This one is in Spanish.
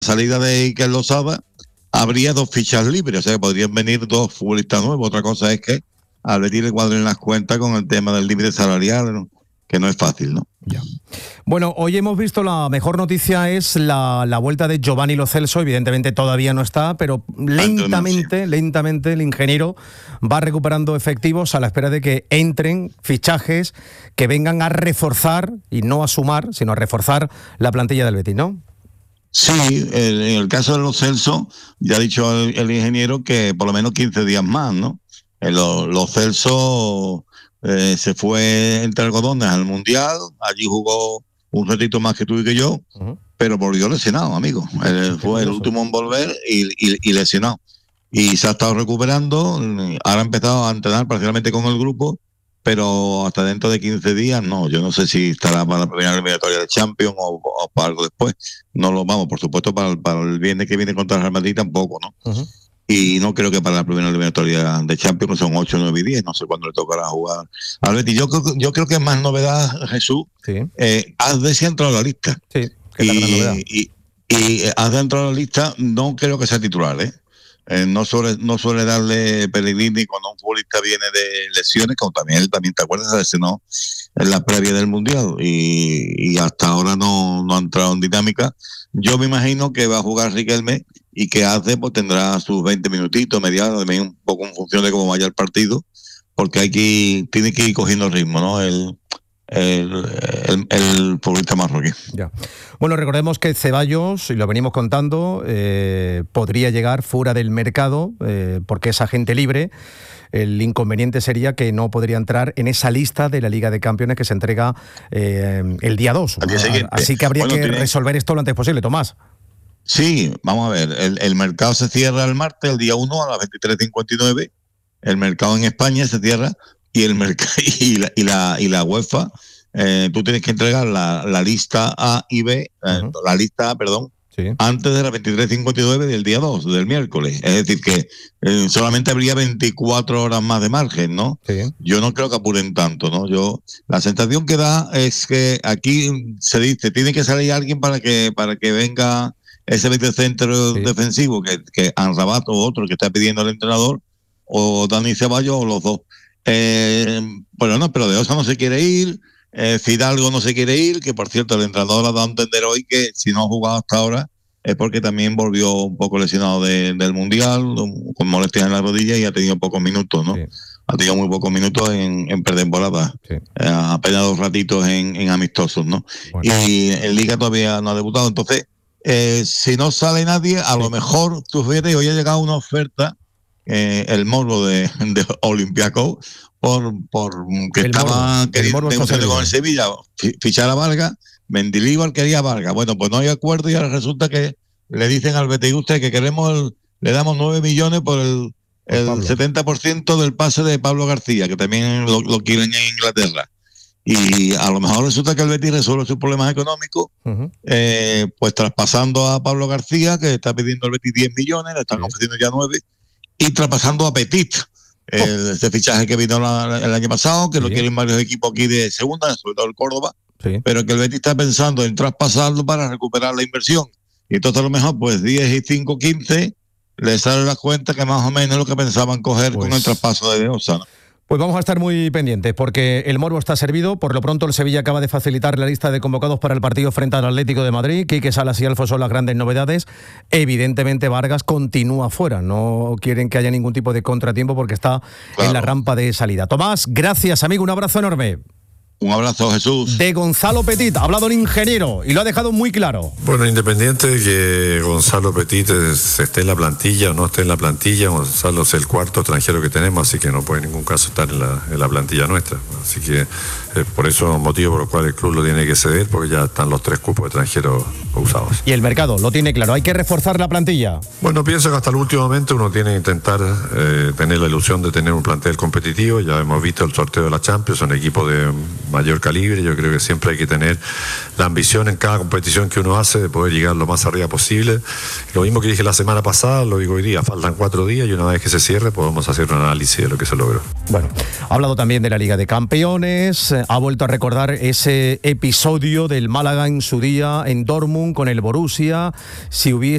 salida de Iker Losada, habría 2 fichas libres, o sea que podrían venir 2 futbolistas nuevos. Otra cosa es que al Betis le cuadren las cuentas con el tema del límite salarial, ¿no? Que no es fácil, ¿no? Ya. Bueno, hoy hemos visto, la mejor noticia es la vuelta de Giovanni Lo Celso. Evidentemente todavía no está, pero lentamente el ingeniero va recuperando efectivos a la espera de que entren fichajes que vengan a reforzar, y no a sumar, sino a reforzar la plantilla del Betis, ¿no? Sí, en el caso de Lo Celso, ya ha dicho el ingeniero que por lo menos 15 días más, ¿no? Lo Celso se fue entre algodones al Mundial, allí jugó un ratito más que tú y que yo, pero volvió lesionado, amigo. Fue el último en volver y lesionado. Y se ha estado recuperando, ahora ha empezado a entrenar parcialmente con el grupo, pero hasta dentro de 15 días no. Yo no sé si estará para la primera eliminatoria de Champions o para algo después. No lo vamos, por supuesto, para el viernes que viene contra el Real Madrid tampoco, ¿no? Y no creo que para la primera eliminatoria de Champions, que son 8, 9 y 10, no sé cuándo le tocará jugar al Betis. Yo creo que es más novedad, Jesús. Sí. Azde sí ha entrado a la lista. Sí, que es la gran novedad. Y Azde ha entrado a la lista, no creo que sea titular, no suele darle Pellegrini cuando un futbolista viene de lesiones, como también te acuerdas, se lesionó en la previa del Mundial y hasta ahora no ha entrado en dinámica. Yo me imagino que va a jugar Riquelme y que Azde pues tendrá sus 20 minutitos, media hora, también un poco en función de cómo vaya el partido, porque tiene que ir cogiendo el ritmo, ¿no? El futbolista marroquí. Ya. Bueno, recordemos que Ceballos, y lo venimos contando, podría llegar fuera del mercado porque es agente libre. El inconveniente sería que no podría entrar en esa lista de la Liga de Campeones que se entrega el día 2. Así que habría que resolver esto lo antes posible, Tomás. Sí, vamos a ver. El mercado se cierra el martes, el día 1 a las 23:59. El mercado en España se cierra y el mercado y la UEFA, tú tienes que entregar la lista A y B, la lista A, perdón, sí, antes de las 23:59 del día 2, del miércoles. Es decir, que solamente habría 24 horas más de margen, ¿no? Sí. Yo no creo que apuren tanto, ¿no? La sensación que da es que aquí se dice, tiene que salir alguien para que venga ese mediocentro defensivo, que Amrabat o otro que está pidiendo al entrenador, o Dani Ceballos, o los dos. Bueno, no, pero De Osa no se quiere ir, Fidalgo no se quiere ir, que por cierto el entrenador ha dado a entender hoy que si no ha jugado hasta ahora es porque también volvió un poco lesionado del Mundial, con molestias en la rodilla y ha tenido pocos minutos, ¿no? Sí. Ha tenido muy pocos minutos en pretemporada, sí. Apenas 2 ratitos en amistosos, ¿no? Bueno. Y en Liga todavía no ha debutado, entonces si no sale nadie, a lo mejor tú fíjate, hoy ha llegado una oferta, el morbo de Olympiacos por que estaba queriendo negociar con el Sevilla, fichar a Vargas. Mendilibar quería a Vargas. Bueno, pues no hay acuerdo y ahora resulta que le dicen al Betis que le damos 9 millones por el 70% del pase de Pablo García, que también lo quieren en Inglaterra. Y a lo mejor resulta que el Betis resuelve sus problemas económicos, pues traspasando a Pablo García, que está pidiendo el Betis 10 millones, le están ofreciendo ya 9, y traspasando a Petit, este fichaje que vino el año pasado, que lo quieren varios equipos aquí de segunda, sobre todo el Córdoba, pero que el Betis está pensando en traspasarlo para recuperar la inversión. Y entonces a lo mejor pues 10 y 5, 15, les sale la cuenta que más o menos es lo que pensaban coger con el traspaso de Osa, ¿no? Pues vamos a estar muy pendientes porque el morbo está servido. Por lo pronto el Sevilla acaba de facilitar la lista de convocados para el partido frente al Atlético de Madrid. Quique Salas y Alfo son las grandes novedades. Evidentemente Vargas continúa fuera. No quieren que haya ningún tipo de contratiempo porque está en la rampa de salida. Tomás, gracias amigo, un abrazo enorme. Un abrazo, Jesús. De Gonzalo Petit, ha hablado el ingeniero y lo ha dejado muy claro. Bueno, independiente de que Gonzalo Petit esté en la plantilla o no esté en la plantilla, Gonzalo es el cuarto extranjero que tenemos, así que no puede en ningún caso estar en la plantilla nuestra. Así que por eso es un motivo por el cual el club lo tiene que ceder, porque ya están los 3 cupos extranjeros usados. Y el mercado lo tiene claro, hay que reforzar la plantilla. Bueno, pienso que hasta el último momento uno tiene que intentar tener la ilusión de tener un plantel competitivo. Ya hemos visto el sorteo de la Champions, son equipos de mayor calibre. Yo creo que siempre hay que tener la ambición en cada competición que uno hace de poder llegar lo más arriba posible. Lo mismo que dije la semana pasada, lo digo hoy día, faltan 4 días y una vez que se cierre podemos hacer un análisis de lo que se logró. Bueno, ha hablado también de la Liga de Campeones, ha vuelto a recordar ese episodio del Málaga en su día en Dortmund con el Borussia. Si hubiese